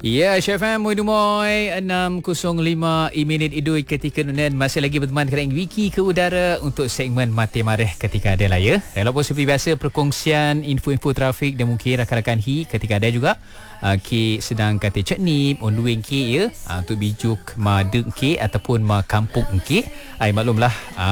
Ya, Chef Am, Moy 6.05 minit idui ketika nunan masih lagi berteman dengan Wiki ke udara untuk segmen Mati Mareh ketika ada lah ya. Walaupun seperti biasa perkongsian info-info trafik dan mungkin rakan-rakan ketika ada juga ke sedang kata ceknip onduing ya untuk bijuk ma deng ataupun ma kampung ai maklumlah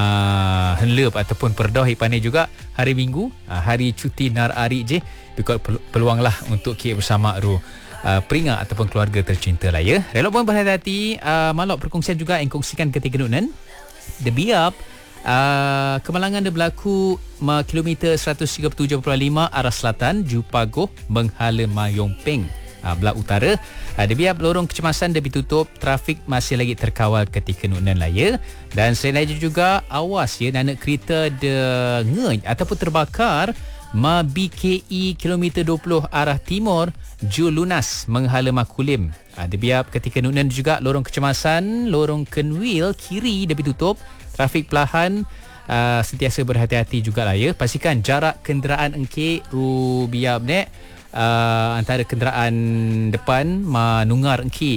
henlep ataupun perdah pandai juga hari Minggu hari cuti nar ari je because peluang lah untuk bersama ru peringat ataupun keluarga tercinta lah ya. Rela pun berhati-hati malok perkongsian juga yang kongsikan ketika nunan debiap kemalangan dia berlaku kilometer 137.5 arah selatan Jupagoh menghala Mayong Peng belah utara. Debiap lorong kecemasan dia ditutup, trafik masih lagi terkawal ketika nunan lah ya. Dan selain itu juga awas ya nak kereta dia ngej ataupun terbakar ma BKE kilometer 20 arah timur Ju Lunas menghala Makulim. Debiap ketika nunan juga lorong kecemasan, lorong Kenwil kiri dia ditutup, trafik perlahan. Sentiasa berhati-hati jugalah ya. Pastikan jarak kenderaan biap nek antara kenderaan depan menungar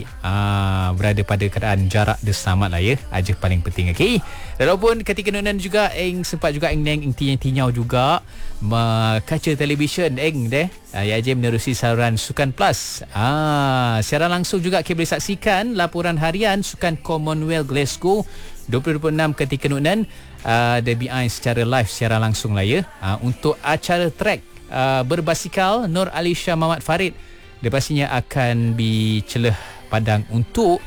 berada pada keadaan jarak dia selamat lah ya. Aja paling penting walaupun ketika nunan juga sempat juga tinyau juga kaca televisyen ya je menerusi saluran Sukan Plus. Secara langsung juga boleh saksikan laporan harian Sukan Commonwealth Glasgow 2026 ketika nunan DBI secara live secara langsung lah ya. Untuk acara track berbasikal Nur Alisha Muhammad Farid dia pastinya akan dicelah padang untuk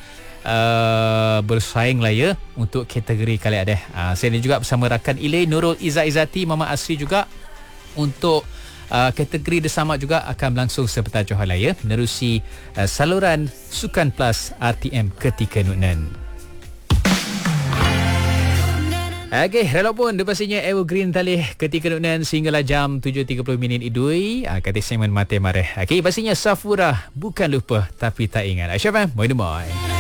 bersaing lah ya untuk kategori kali ada. Saya juga bersama rakan Ilay Nurul Izzati Mama Asri juga untuk kategori bersama juga akan berlangsung sepetar Johor lah ya menerusi saluran Sukan Plus RTM ketika nunan. Okey, rela pun dia pastinya evergreen talih ketika nunan sehinggalah jam 7.30 minit idui kata segmen Mati Mareh. Okey, pastinya Safura bukan lupa tapi tak ingat. Syafan, moi.